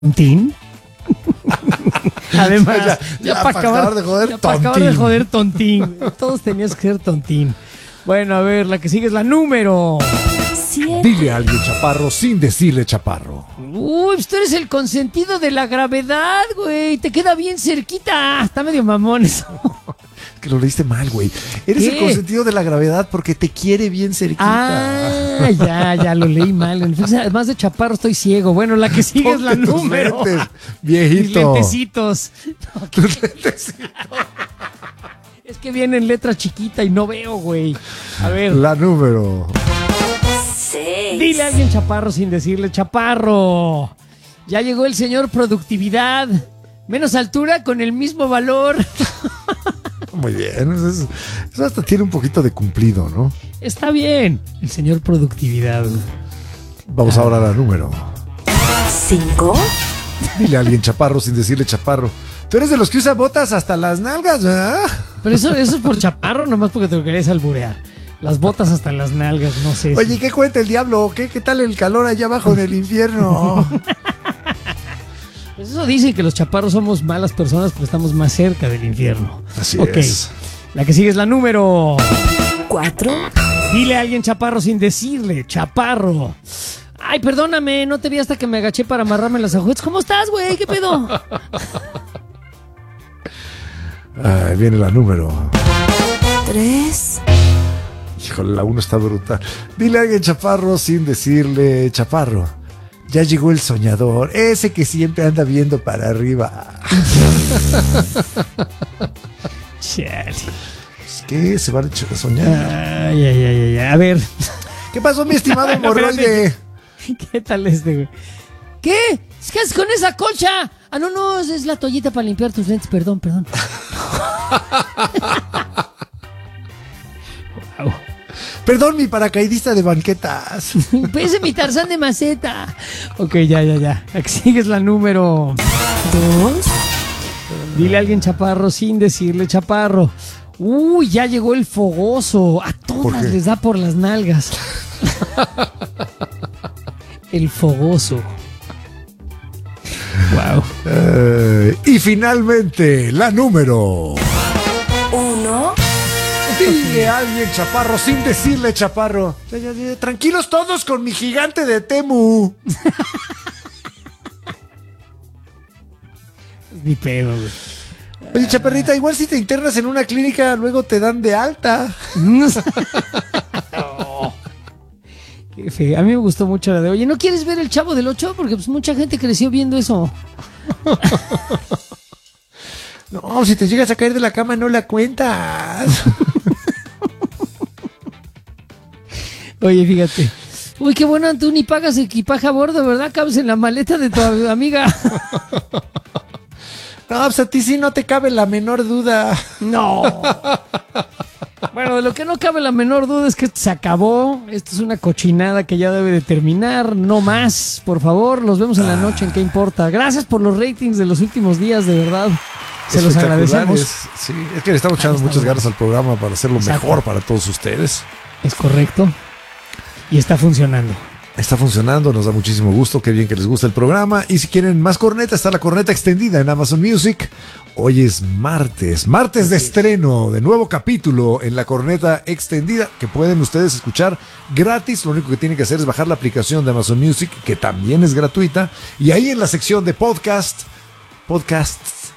Tontín. Además, ya para acabar de joder, para acabar de joder, tontín. Todos tenías que ser tontín. Bueno, a ver, la que sigue es la número 7. Dile a alguien chaparro sin decirle chaparro. Uy, pues tú eres el consentido de la gravedad, güey. Te queda bien cerquita. Está medio mamón eso. Que lo leíste mal, güey. Eres ¿Qué? el consentido de la gravedad porque te quiere bien cerquita. Ya lo leí mal. Entonces, además de chaparro, estoy ciego. Bueno, la que sigue es la Ponte tus número. lentes, Mis viejito. lentecitos. Tus lentecitos. Es que viene en letra chiquita y no veo, güey. A ver. La número. 6. Dile a alguien chaparro sin decirle chaparro. Ya llegó el señor productividad. Menos altura con el mismo valor. Muy bien. Eso hasta tiene un poquito de cumplido, ¿no? Está bien. El señor productividad. Vamos ahora a la número. 5. Dile a alguien chaparro sin decirle chaparro. Tú eres de los que usa botas hasta las nalgas, ¿verdad? Pero eso es por chaparro, nomás porque te lo querías alburear. Las botas hasta las nalgas, no sé. Oye, ¿qué cuenta el diablo? ¿Qué tal el calor allá abajo en el infierno? Pues eso dicen que los chaparros somos malas personas porque estamos más cerca del infierno. Así Ok. es. La que sigue es la número. 4. Dile a alguien chaparro sin decirle chaparro. Ay, perdóname, no te vi hasta que me agaché para amarrarme las agujetas. ¿Cómo estás, güey? ¿Qué pedo? Ahí viene la número. 3. Híjole, la 1 está brutal. Dile a alguien chaparro sin decirle chaparro. Ya llegó el soñador, ese que siempre anda viendo para arriba. Chale. ¿Qué? ¿Se va a soñar? Ay. A ver, ¿Qué pasó, mi estimado hemorroide? ¿qué tal güey? ¿Qué? ¿Qué haces con esa colcha? Ah, no, es la toallita para limpiar tus lentes. Perdón. Wow. Perdón, mi paracaidista de banquetas. Ese es mi Tarzán de maceta. Ok, ya. Aquí sigues la número 2. Dile a alguien chaparro sin decirle chaparro. Uy, ya llegó el fogoso. A ¿Por todas qué? les da por las nalgas. El fogoso. Wow. Y finalmente, la número. 1. Dile a alguien chaparro sin decirle chaparro. Ya. Tranquilos todos con mi gigante de Temu. Ni pedo, güey. Oye, chaparrita, igual si te internas en una clínica, luego te dan de alta. Qué feo. A mí me gustó mucho la de, oye, ¿no quieres ver el Chavo del 8? Porque pues mucha gente creció viendo eso. No, si te llegas a caer de la cama, no la cuentas. Oye, fíjate. Uy, qué bueno, tú ni pagas equipaje a bordo, ¿verdad? Cabes en la maleta de tu amiga. No, pues a ti sí no te cabe la menor duda. No. Bueno, de lo que no cabe la menor duda es que esto se acabó. Esto es una cochinada que ya debe de terminar. No más, por favor. Los vemos en la noche, ¿en qué importa? Gracias por los ratings de los últimos días, de verdad. Se los agradecemos. Sí, es que le estamos echando muchas ganas al programa para hacerlo Exacto. mejor para todos ustedes. Es correcto. Y está funcionando. Está funcionando, nos da muchísimo gusto, qué bien que les gusta el programa. Y si quieren más corneta, está la corneta extendida en Amazon Music. Hoy es martes de estreno, de nuevo capítulo en la corneta extendida, que pueden ustedes escuchar gratis. Lo único que tienen que hacer es bajar la aplicación de Amazon Music, que también es gratuita. Y ahí en la sección de podcasts, Podcasts,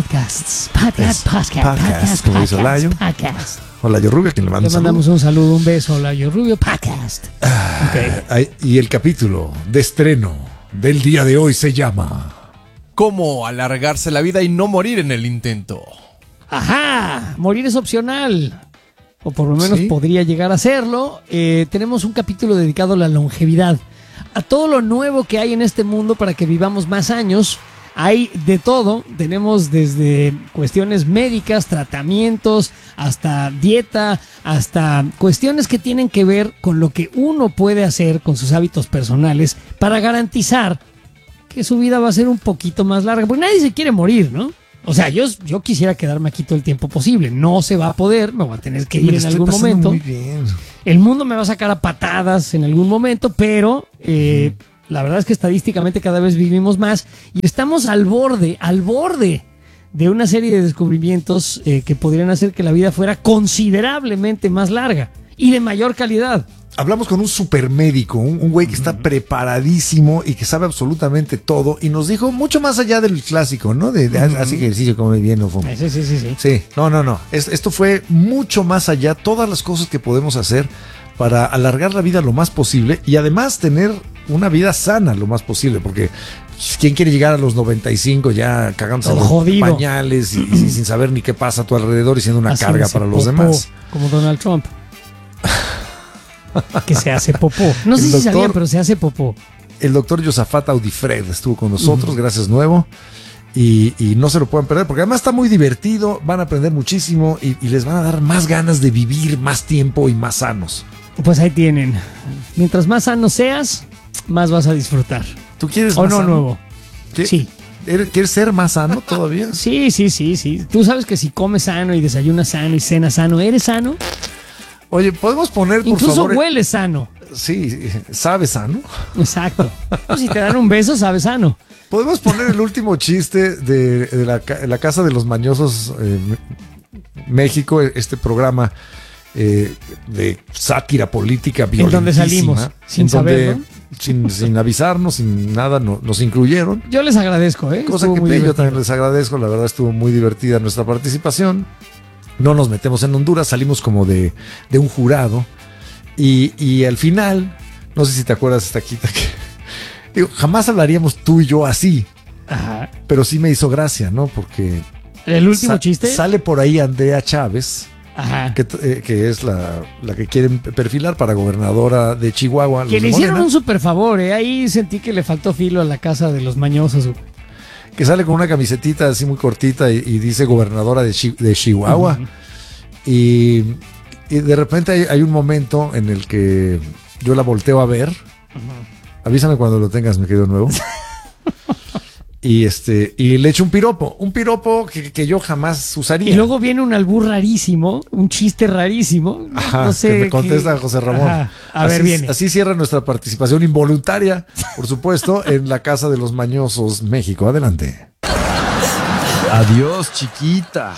como dice Layo. Hola, yo Rubio, quien le manda Le un mandamos saludo. un saludo, un beso. Hola, yo Rubio Podcast. Ok. Y el capítulo de estreno del día de hoy se llama... ¿Cómo alargarse la vida y no morir en el intento? Ajá, morir es opcional. O por lo menos ¿Sí? podría llegar a serlo. Tenemos un capítulo dedicado a la longevidad. A todo lo nuevo que hay en este mundo para que vivamos más años. Hay de todo. Tenemos desde cuestiones médicas, tratamientos, hasta dieta, hasta cuestiones que tienen que ver con lo que uno puede hacer con sus hábitos personales para garantizar que su vida va a ser un poquito más larga. Porque nadie se quiere morir, ¿no? O sea, yo quisiera quedarme aquí todo el tiempo posible. No se va a poder, me voy a tener que ir en algún momento. Muy bien. El mundo me va a sacar a patadas en algún momento, pero La verdad es que estadísticamente cada vez vivimos más y estamos al borde de una serie de descubrimientos que podrían hacer que la vida fuera considerablemente más larga y de mayor calidad. Hablamos con un supermédico, un güey que está preparadísimo y que sabe absolutamente todo y nos dijo mucho más allá del clásico, ¿no? De haz ejercicio, come bien, no fumes. Sí. Sí, no. Esto fue mucho más allá, todas las cosas que podemos hacer para alargar la vida lo más posible y además tener una vida sana lo más posible, porque ¿quién quiere llegar a los 95 ya cagándose los pañales y sin saber ni qué pasa a tu alrededor y siendo una carga para los demás? Como Donald Trump. Que se hace popó. No sé si sabían, pero se hace popó. El doctor Josafat Audifred estuvo con nosotros, gracias nuevo. Y no se lo pueden perder, porque además está muy divertido, van a aprender muchísimo y les van a dar más ganas de vivir más tiempo y más sanos. Pues ahí tienen. Mientras más sano seas, más vas a disfrutar. ¿Tú quieres ¿O más no sano? nuevo? ¿Qué? Sí. ¿Quieres ser más sano todavía? Sí. Tú sabes que si comes sano y desayunas sano y cenas sano, ¿eres sano? Oye, ¿podemos poner, por Incluso favor? hueles sano. Sí, ¿sabes sano? Exacto. Pues si te dan un beso, sabes sano. ¿Podemos poner el último chiste de la Casa de los Mañosos México, este programa de sátira política violentísima? En donde salimos, sin saberlo. Sin avisarnos, sin nada, nos incluyeron. Yo les agradezco, Cosa Estuvo que muy yo divertido. también les agradezco, la verdad estuvo muy divertida nuestra participación. No nos metemos en Honduras, salimos como de un jurado y al final, no sé si te acuerdas esta quita que digo, jamás hablaríamos tú y yo así. Ajá. Pero sí me hizo gracia, ¿no? Porque ¿El último chiste? Sale por ahí Andrea Chávez, Ajá. que es la que quieren perfilar para gobernadora de Chihuahua. Que los le de hicieron Morena, un super favor, Ahí sentí que le faltó filo a la Casa de los Mañosos, güey. que sale con una camisetita así muy cortita y dice gobernadora de Chihuahua. Uh-huh. Y de repente hay un momento en el que yo la volteo a ver. Uh-huh. Avísame cuando lo tengas, mi querido nuevo. y le echo un piropo que yo jamás usaría. Y luego viene un albur rarísimo, un chiste rarísimo. Ajá, no sé, que me contesta José Ramón. Ajá. A ver, viene. Así cierra nuestra participación involuntaria, por supuesto, en la Casa de los Mañosos México. Adelante. Adiós, chiquita.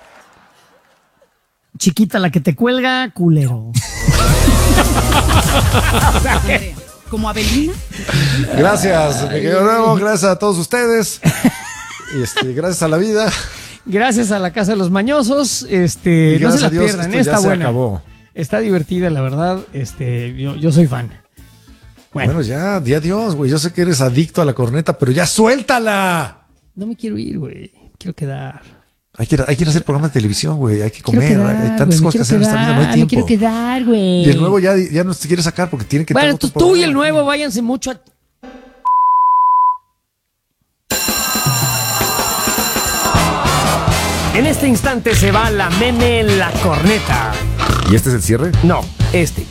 Chiquita, la que te cuelga, culero. ¿Como Abelina? Gracias, mi querido nuevo, gracias a todos ustedes. Gracias a la vida. Gracias a la Casa de los Mañosos. Y no se gracias la a Dios, pierdan, esto está ya se buena. acabó. Está divertida, la verdad. Yo soy fan. Bueno, ya Dios, güey. Yo sé que eres adicto a la corneta, pero ya suéltala. No me quiero ir, güey. Quiero quedar. Hay que ir a hacer programas de televisión, güey. Hay que comer. Hay tantas cosas que hacer en esta vida. No hay tiempo. Me quiero quedar, güey. Y el nuevo ya no se quiere sacar porque tiene que... Bueno, tú y el nuevo váyanse mucho a... En este instante se va la meme en la corneta. ¿Y este es el cierre? No, este.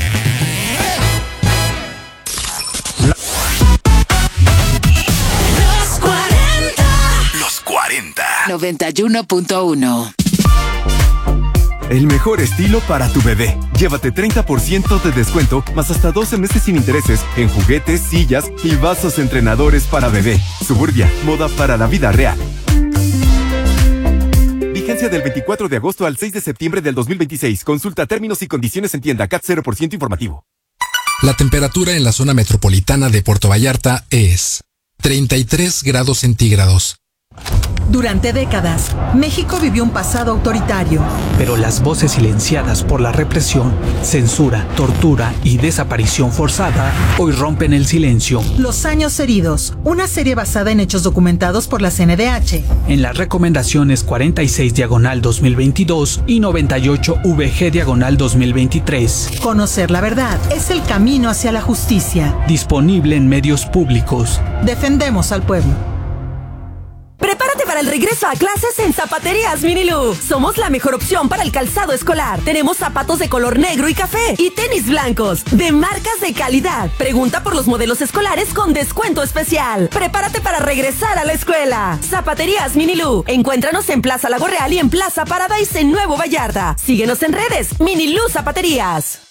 Los 40. 91.1. El mejor estilo para tu bebé. Llévate 30% de descuento más hasta 12 meses sin intereses en juguetes, sillas y vasos entrenadores para bebé. Suburbia, moda para la vida real. Vigencia del 24 de agosto al 6 de septiembre del 2026. Consulta términos y condiciones en tienda. CAT 0% informativo. La temperatura en la zona metropolitana de Puerto Vallarta es 33 grados centígrados. Durante décadas, México vivió un pasado autoritario. Pero las voces silenciadas por la represión, censura, tortura y desaparición forzada hoy rompen el silencio. Los años heridos, una serie basada en hechos documentados por la CNDH. En las recomendaciones 46/2022 y 98/VG/2023. Conocer la verdad es el camino hacia la justicia. Disponible en medios públicos. Defendemos al pueblo. Prepárate para el regreso a clases en Zapaterías Minilú. Somos la mejor opción para el calzado escolar. Tenemos zapatos de color negro y café y tenis blancos de marcas de calidad. Pregunta por los modelos escolares con descuento especial. Prepárate para regresar a la escuela. Zapaterías Minilú. Encuéntranos en Plaza Lago Real y en Plaza Paradise en Nuevo Vallarta. Síguenos en redes. Minilú Zapaterías.